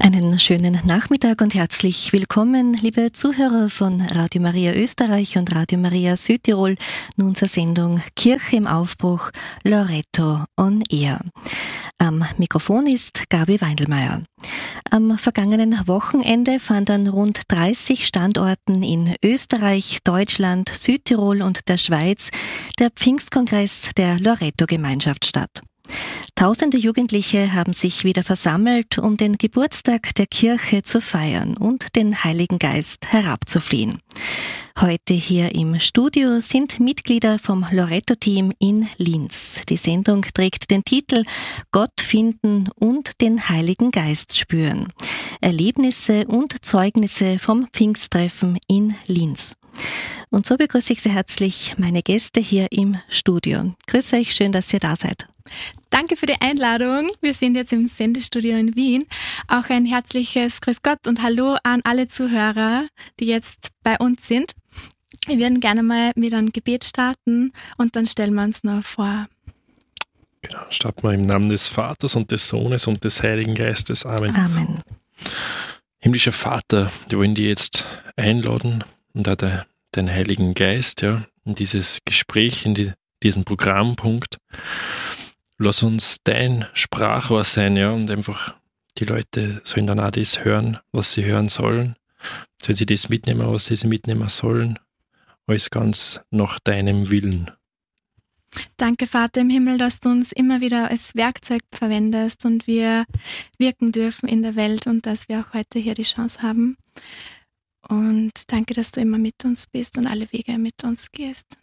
Einen schönen Nachmittag und herzlich willkommen, liebe Zuhörer von Radio Maria Österreich und Radio Maria Südtirol, nun zur Sendung Kirche im Aufbruch, Loreto on Air. Am Mikrofon ist Gabi Weindelmeier. Am vergangenen Wochenende fand an rund 30 Standorten in Österreich, Deutschland, Südtirol und der Schweiz der Pfingstkongress der Loreto-Gemeinschaft statt. Tausende Jugendliche haben sich wieder versammelt, um den Geburtstag der Kirche zu feiern und den Heiligen Geist herabzuflehen. Heute hier im Studio sind Mitglieder vom Loreto-Team in Linz. Die Sendung trägt den Titel Gott finden und den Heiligen Geist spüren. Erlebnisse und Zeugnisse vom Pfingsttreffen in Linz. Und so begrüße ich sehr herzlich meine Gäste hier im Studio. Grüße euch, schön, dass ihr da seid. Danke für die Einladung. Wir sind jetzt im Sendestudio in Wien. Auch ein herzliches Grüß Gott und Hallo an alle Zuhörer, die jetzt bei uns sind. Wir würden gerne mal mit einem Gebet starten und dann stellen wir uns noch vor. Genau, starten wir im Namen des Vaters und des Sohnes und des Heiligen Geistes. Amen. Amen. Himmlischer Vater, wir wollen dich jetzt einladen und auch den Heiligen Geist, ja, in dieses Gespräch, in diesen Programmpunkt. Lass uns dein Sprachrohr sein, ja, und einfach die Leute sollen dann auch das hören, was sie hören sollen. Sollen sie das mitnehmen, was sie mitnehmen sollen. Alles ganz nach deinem Willen. Danke, Vater im Himmel, dass du uns immer wieder als Werkzeug verwendest und wir wirken dürfen in der Welt und dass wir auch heute hier die Chance haben. Und danke, dass du immer mit uns bist und alle Wege mit uns gehst.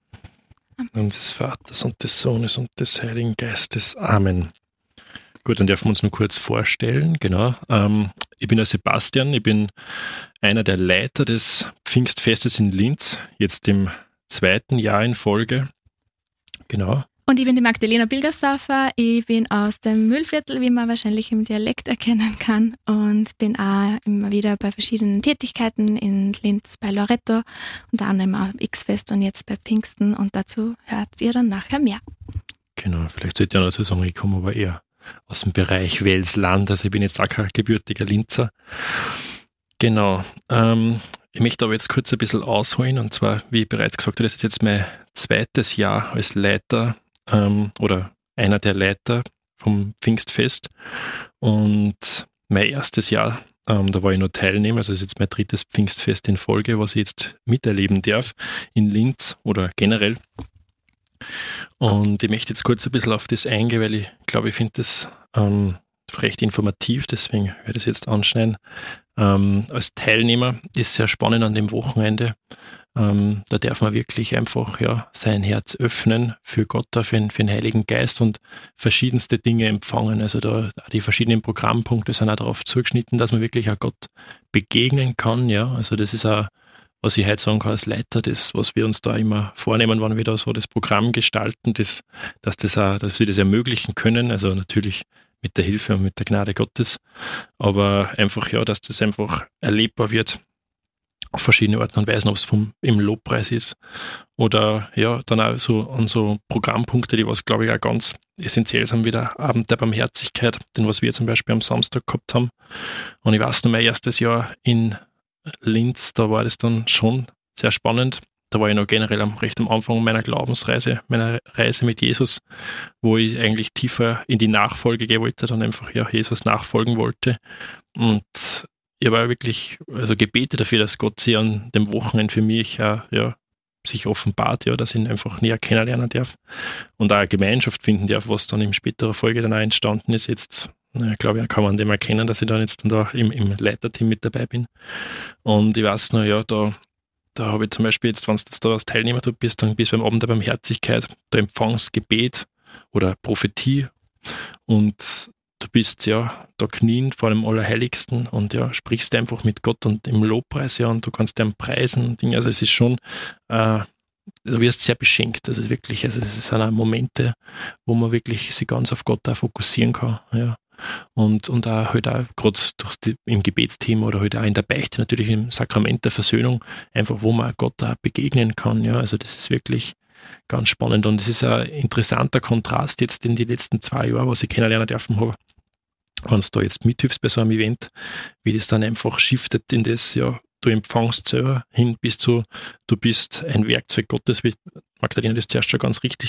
Amen. Des Vaters und des Sohnes und des Heiligen Geistes. Amen. Gut, dann dürfen wir uns nur kurz vorstellen. Genau. Ich bin der Sebastian, ich bin einer der Leiter des Pfingstfestes in Linz, jetzt im 2. Jahr in Folge. Genau. Und ich bin die Magdalena Bilgersdorfer, ich bin aus dem Mühlviertel, wie man wahrscheinlich im Dialekt erkennen kann, und bin auch immer wieder bei verschiedenen Tätigkeiten in Linz bei Loreto, unter anderem auch X-Fest und jetzt bei Pfingsten, und dazu hört ihr dann nachher mehr. Genau, vielleicht sollte ich auch noch so sagen, ich komme aber eher aus dem Bereich Welsland, also ich bin jetzt auch kein gebürtiger Linzer. Genau, ich möchte aber jetzt kurz ein bisschen ausholen, und zwar, wie ich bereits gesagt habe, das ist jetzt mein 2. Jahr als Leiter oder einer der Leiter vom Pfingstfest, und mein 1. Jahr, da war ich noch Teilnehmer, also das ist jetzt mein 3. Pfingstfest in Folge, was ich jetzt miterleben darf in Linz oder generell. Und ich möchte jetzt kurz ein bisschen auf das eingehen, weil ich glaube, ich finde das recht informativ, deswegen werde ich es jetzt anschneiden. Als Teilnehmer ist es sehr spannend an dem Wochenende. Da darf man wirklich einfach sein Herz öffnen für Gott, für den Heiligen Geist und verschiedenste Dinge empfangen. Also da die verschiedenen Programmpunkte sind auch darauf zugeschnitten, dass man wirklich auch Gott begegnen kann. Ja, also das ist auch, was ich heute sagen kann als Leiter, das, was wir uns da immer vornehmen, wenn wir da so das Programm gestalten, dass wir das ermöglichen können. Also natürlich mit der Hilfe und mit der Gnade Gottes, aber einfach, dass das einfach erlebbar wird auf verschiedene Arten und Weisen, ob es im Lobpreis ist oder dann auch so an so Programmpunkte, die was, glaube ich, auch ganz essentiell sind, wie der Abend der Barmherzigkeit, den was wir zum Beispiel am Samstag gehabt haben. Und ich weiß noch, mein 1. Jahr in Linz, da war das dann schon sehr spannend. Da war ich noch generell recht am Anfang meiner Glaubensreise, meiner Reise mit Jesus, wo ich eigentlich tiefer in die Nachfolge gehen wollte, dann einfach Jesus nachfolgen wollte. Und ich habe wirklich gebetet dafür, dass Gott sich an dem Wochenende für mich sich offenbart, dass ich ihn einfach näher kennenlernen darf und auch eine Gemeinschaft finden darf, was dann in späterer Folge dann auch entstanden ist. Jetzt, glaube ich, kann man dem erkennen, dass ich dann jetzt da im Leiterteam mit dabei bin. Und ich weiß noch, da habe ich zum Beispiel jetzt, wenn du da als Teilnehmer bist, dann bist du beim Abend der Barmherzigkeit, da empfangst Gebet oder Prophetie und du bist da knien vor dem Allerheiligsten und sprichst einfach mit Gott und im Lobpreis und du kannst dem preisen und Dinge. Also es ist schon, du wirst sehr beschenkt. Das ist wirklich, es sind auch Momente, wo man wirklich sich ganz auf Gott auch fokussieren kann. Ja. Und auch halt auch gerade im Gebetsteam oder halt auch in der Beichte, natürlich im Sakrament der Versöhnung, einfach wo man Gott auch begegnen kann. Ja. Also das ist wirklich ganz spannend und es ist ein interessanter Kontrast jetzt in die letzten 2 Jahre, was ich kennenlernen dürfen habe, wenn du da jetzt mithilfst bei so einem Event, wie das dann einfach shiftet in das, ja, du empfangst selber hin bis zu, du bist ein Werkzeug Gottes, wie Magdalena das zuerst schon ganz richtig